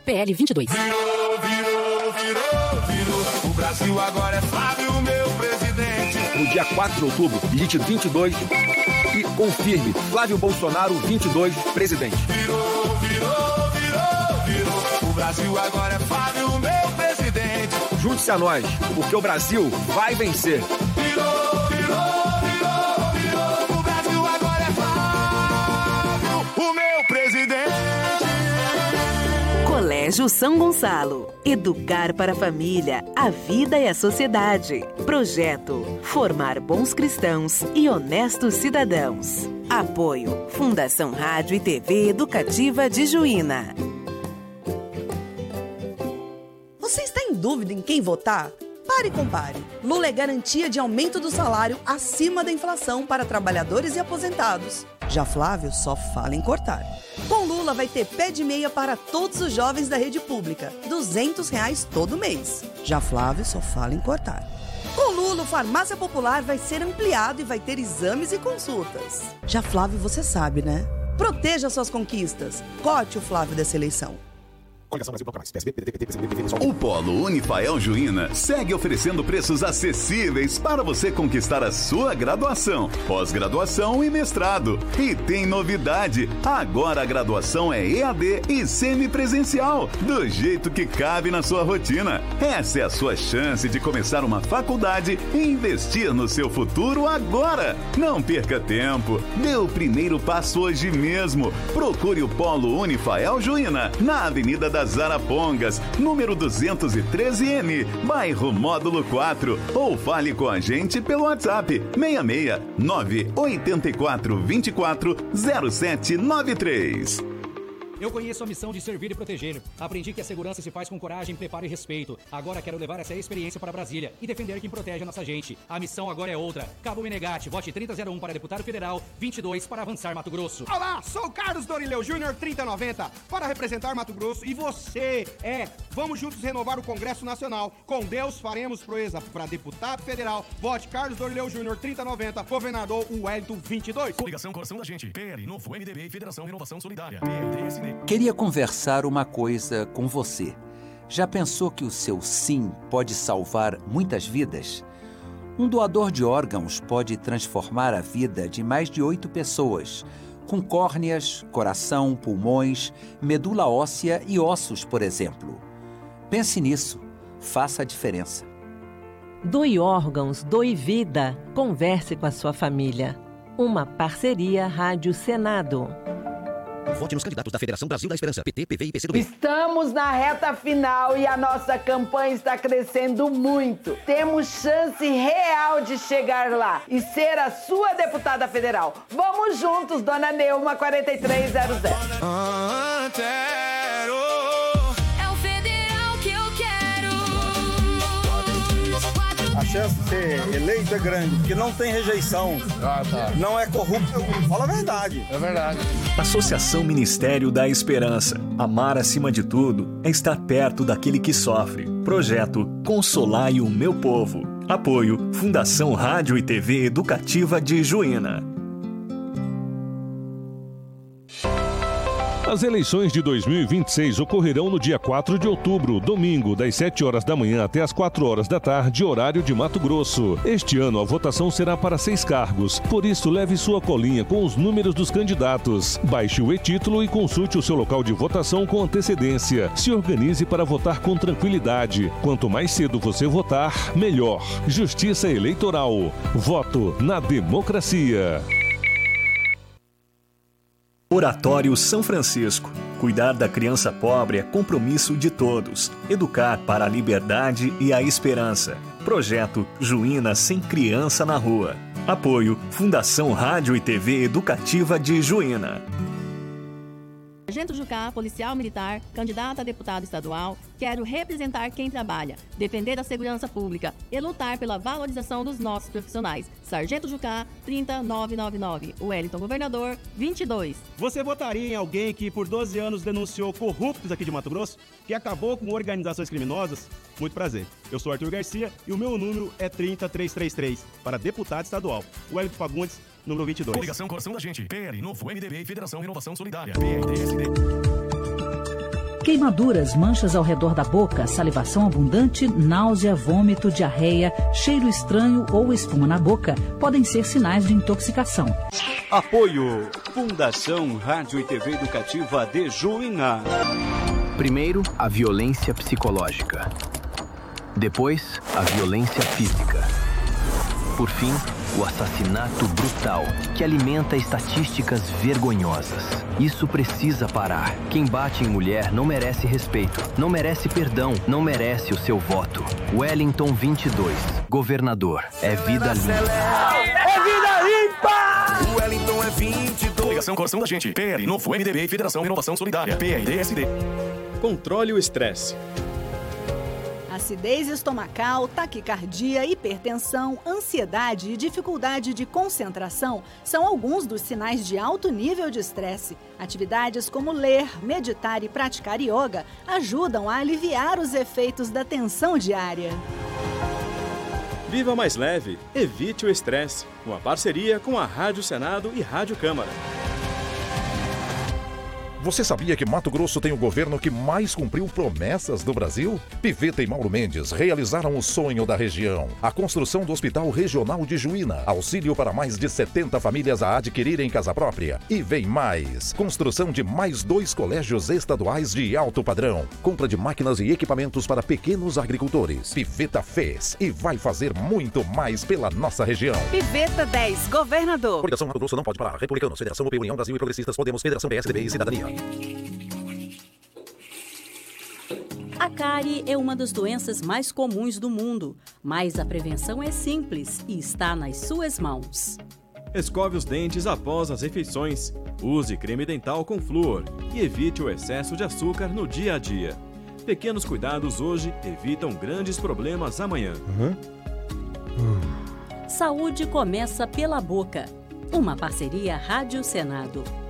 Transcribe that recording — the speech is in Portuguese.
PL 22. Virou. O Brasil agora é Flávio, meu presidente. No dia 4 de outubro, digite 22 e confirme Flávio Bolsonaro 22 presidente. Virou. O Brasil agora é Flávio, meu presidente. Junte-se a nós, porque o Brasil vai vencer. Virou. O Brasil agora é Flávio, o meu presidente. Colégio São Gonçalo. Educar para a família, a vida e a sociedade. Projeto: formar bons cristãos e honestos cidadãos. Apoio: Fundação Rádio e TV Educativa de Juína. Você está em dúvida em quem votar? Pare e compare. Lula é garantia de aumento do salário acima da inflação para trabalhadores e aposentados. Já Flávio só fala em cortar. Com Lula vai ter pé de meia para todos os jovens da rede pública, R$200 todo mês. Já Flávio só fala em cortar. Com Lula, o Farmácia Popular vai ser ampliado e vai ter exames e consultas. Já Flávio, você sabe, né? Proteja suas conquistas. Corte o Flávio dessa eleição. O Polo Unifael Juína segue oferecendo preços acessíveis para você conquistar a sua graduação, pós-graduação e mestrado. E tem novidade, agora a graduação é EAD e semipresencial, do jeito que cabe na sua rotina. Essa é a sua chance de começar uma faculdade e investir no seu futuro agora. Não perca tempo, dê o primeiro passo hoje mesmo. Procure o Polo Unifael Juína, na Avenida das Arapongas, número 213N, bairro Módulo 4, ou fale com a gente pelo WhatsApp 66 984 24 0793. Eu conheço a missão de servir e proteger. Aprendi que a segurança se faz com coragem, preparo e respeito. Agora quero levar essa experiência para Brasília e defender quem protege a nossa gente. A missão agora é outra. Cabo Menegatti, vote 3001 para deputado federal, 22 para avançar Mato Grosso. Olá, sou o Carlos Dorileu Júnior, 3090, para representar Mato Grosso. E você vamos juntos renovar o Congresso Nacional. Com Deus faremos proeza para deputado federal. Vote Carlos Dorileu Júnior, 3090, governador Wellington 22. Coligação Coração da Gente, PL, Novo MDB e Federação Renovação Solidária, PRTSD. Queria conversar uma coisa com você. Já pensou que o seu sim pode salvar muitas vidas? Um doador de órgãos pode transformar a vida de mais de 8 pessoas, com córneas, coração, pulmões, medula óssea e ossos, por exemplo. Pense nisso. Faça a diferença. Doe órgãos, doe vida. Converse com a sua família. Uma parceria Rádio Senado. Vote nos candidatos da Federação Brasil da Esperança, PT, PV e PCdoB. Estamos na reta final e a nossa campanha está crescendo muito. Temos chance real de chegar lá e ser a sua deputada federal. Vamos juntos, Dona Neuma 4300. A chance de ser eleito é grande, porque não tem rejeição, não é corrupto, fala a verdade. É verdade. Associação Ministério da Esperança. Amar acima de tudo é estar perto daquele que sofre. Projeto Consolai o Meu Povo. Apoio Fundação Rádio e TV Educativa de Juína. As eleições de 2026 ocorrerão no dia 4 de outubro, domingo, das 7 horas da manhã até as 4 horas da tarde, horário de Mato Grosso. Este ano a votação será para 6 cargos, por isso leve sua colinha com os números dos candidatos. Baixe o e-título e consulte o seu local de votação com antecedência. Se organize para votar com tranquilidade. Quanto mais cedo você votar, melhor. Justiça Eleitoral. Voto na democracia. Oratório São Francisco. Cuidar da criança pobre é compromisso de todos. Educar para a liberdade e a esperança. Projeto Juína Sem Criança na Rua. Apoio Fundação Rádio e TV Educativa de Juína. Sargento Jucá, policial militar, candidato a deputado estadual, quero representar quem trabalha, defender a segurança pública e lutar pela valorização dos nossos profissionais. Sargento Jucá, 30999, Wellington Governador, 22. Você votaria em alguém que por 12 anos denunciou corruptos aqui de Mato Grosso, que acabou com organizações criminosas? Muito prazer. Eu sou Arthur Garcia e o meu número é 30333, para deputado estadual. Wellington Fagundes, número 22. Coligação Coração da Gente, PL, Novo MDB e Federação Renovação Solidária, PRTSD. Queimaduras, manchas ao redor da boca, salivação abundante, náusea, vômito, diarreia, cheiro estranho ou espuma na boca podem ser sinais de intoxicação. Apoio Fundação Rádio e TV Educativa de Juína. Primeiro, a violência psicológica. Depois, a violência física. Por fim, o assassinato brutal, que alimenta estatísticas vergonhosas. Isso precisa parar. Quem bate em mulher não merece respeito, não merece perdão, não merece o seu voto. Wellington 22, governador. É vida limpa. É vida limpa! O Wellington é 22. Ligação Coração da Gente. PL, Novo MDB e Federação Renovação Solidária. PRDSD. Controle o estresse. Acidez estomacal, taquicardia, hipertensão, ansiedade e dificuldade de concentração são alguns dos sinais de alto nível de estresse. Atividades como ler, meditar e praticar yoga ajudam a aliviar os efeitos da tensão diária. Viva mais leve, evite o estresse. Uma parceria com a Rádio Senado e Rádio Câmara. Você sabia que Mato Grosso tem o governo que mais cumpriu promessas do Brasil? Piveta e Mauro Mendes realizaram o sonho da região. A construção do Hospital Regional de Juína. Auxílio para mais de 70 famílias a adquirirem casa própria. E vem mais. Construção de mais 2 colégios estaduais de alto padrão. Compra de máquinas e equipamentos para pequenos agricultores. Piveta fez e vai fazer muito mais pela nossa região. Piveta 10, governador. Coligação Mato Grosso não pode parar. Republicanos, Federação UP, União Brasil e Progressistas, Podemos, Federação PSDB e Cidadania. A cárie é uma das doenças mais comuns do mundo, mas a prevenção é simples e está nas suas mãos. Escove os dentes após as refeições, use creme dental com flúor e evite o excesso de açúcar no dia a dia. Pequenos cuidados hoje evitam grandes problemas amanhã. Saúde começa pela boca. Uma parceria Rádio Senado.